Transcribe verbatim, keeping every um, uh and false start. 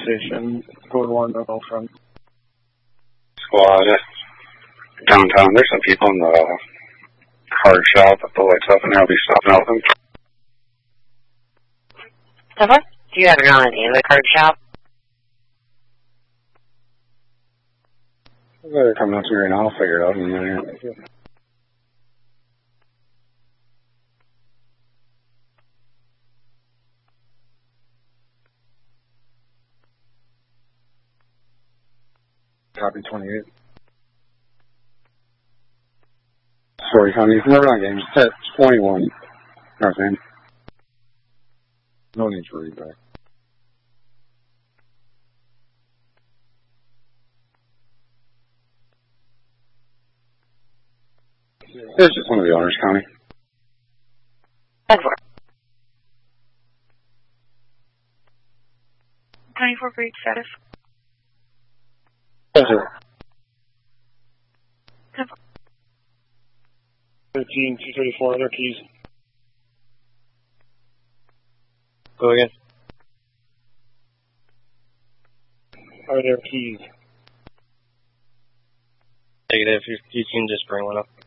station, code one, no front. Squad, downtown, there's some people in the card shop at the lights up and they'll be stopping out them. So what do you have around the name of the card shop? They're coming up to me right now, I'll figure it out. And, uh, Copy twenty-eight. Sorry, Connie, remember that game. It's at twenty-one. North End. No need to read back. It's just one of the owners, Connie. That's four. twenty-four breach status. Yes, sir. thirteen, two thirty-four, other keys. Go again. Are there keys? Negative. You, you can just bring one up.